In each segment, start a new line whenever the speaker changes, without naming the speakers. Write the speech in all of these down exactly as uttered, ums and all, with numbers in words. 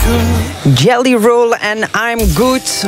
Jelly Roll en I'm Good.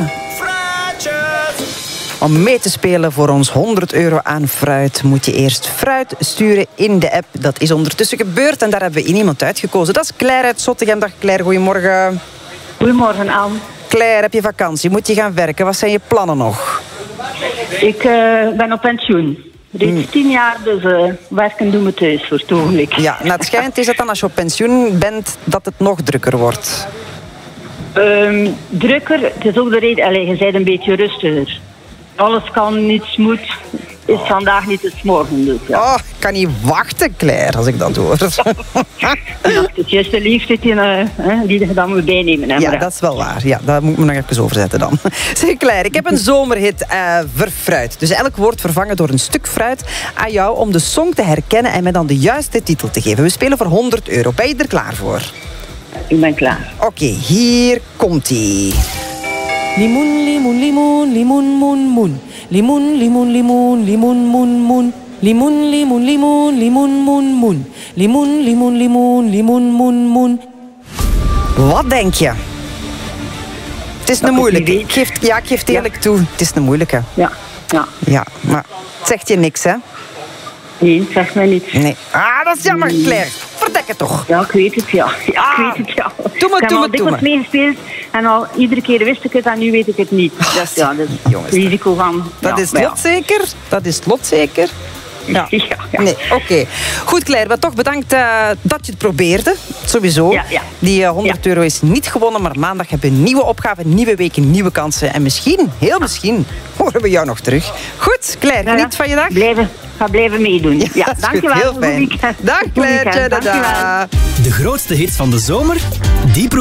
Om mee te spelen voor ons honderd euro aan fruit moet je eerst fruit sturen in de app. Dat is ondertussen gebeurd en daar hebben we in iemand uitgekozen. Dat is Claire uit Zottegem. Dag Claire, goedemorgen.
Goedemorgen, Anne.
Claire, heb je vakantie? Moet je gaan werken? Wat zijn je plannen nog?
Ik uh, ben op pensioen. Reeds hmm. tien jaar, dus uh, werken doen we thuis voor het ogenblik.
Ja, nou, het schijnt is dat dan als je op pensioen bent, dat het nog drukker wordt.
Um, drukker, het is ook de reden, allez, je bent een beetje rustiger. Alles kan, niets moet. Is vandaag niet, is morgen. Dus, ja.
Oh, ik kan niet wachten, Claire, als ik dat hoor.
Ja, het is juist de liefde die, uh, die je dan moet bijnemen. Hè,
ja, dat is wel waar. Ja, daar moet ik me nog even over zetten dan. Zeg Claire, ik heb een zomerhit uh, verfruit. Dus elk woord vervangen door een stuk fruit. Aan jou om de song te herkennen en me dan de juiste titel te geven. We spelen voor honderd euro. Ben je er klaar voor?
Ik ben klaar.
Oké, okay, hier komt-ie.
Limoen, limoen, limoen, limoen, moen, moen. Limoen, limoen, limoen, limoen, moen, moen. Limoen, limoen, limoen, limoen, moen, moen. Limoen, limoen, limoen, limoen, moen, moen.
Wat denk je? Het is een moeilijke. Ik geef, ja, ik geef het eerlijk ja. toe. Het is een moeilijke.
Ja, ja.
Ja, maar het zegt je niks, hè?
Nee, het zegt mij niets.
Nee. Ah, dat is jammer, Claire. Verdek het toch.
Ja, ik weet het, ja. ja
ah,
ik weet het, ja.
Doe me,
ik
doe me,
heb al dikwijls meegespeeld en al iedere keer wist ik het en nu weet ik het niet.
Oh,
dus, ja, dat is het risico van...
Dat
ja,
is lot zeker. Dat is lot zeker. Ja.
Ja, ja.
Nee, oké. Okay. Goed, Claire, maar toch bedankt uh, dat je het probeerde. Sowieso.
Ja, ja.
Die uh, honderd euro is niet gewonnen, maar maandag hebben we een nieuwe opgave, nieuwe weken, nieuwe kansen. En misschien, heel misschien, horen we jou nog terug. Goed, Claire, geniet ja, van je dag.
Blijven, ga blijven meedoen. Ja, ja, dankjewel.
Heel fijn. Dag, Claire.
Dag,
dankjewel.
De grootste hits van de zomer, die